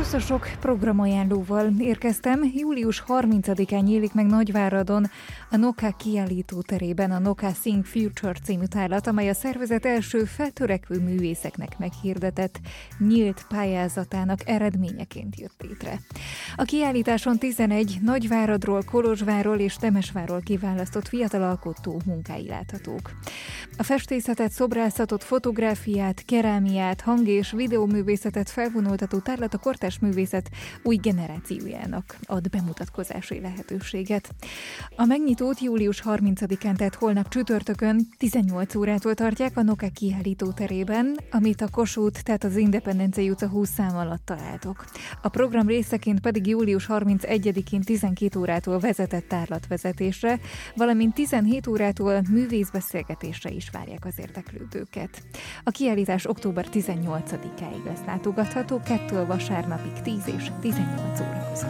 Sok programajánlóval érkeztem. Július 30-án nyílik meg Nagyváradon a Noka kiállító terében a Noka Think Future című tárlat, amely a szervezet első feltörekvő művészeknek meghirdetett nyílt pályázatának eredményeként jött létre. A kiállításon 11 Nagyváradról, Kolozsvárról és Temesvárról kiválasztott fiatal alkotó munkái láthatók. A festészetet, szobrászatot, fotográfiát, kerámiát, hang- és videóművészetet felvonultató tárlat a kortárs művészet új generációjának ad bemutatkozási lehetőséget. A megnyitót július 30-án, tehát holnap csütörtökön 18 órától tartják a Noka kiállító terében, amit a Kossuth, tehát az Independencia utca 20 szám alatt találtok. A program részeként pedig július 31-én 12 órától vezetett tárlatvezetésre, valamint 17 órától művészbeszélgetésre is várják az érdeklődőket. A kiállítás október 18-áig lesz látogatható, 2 vasárnapig 10 és 18 óra között.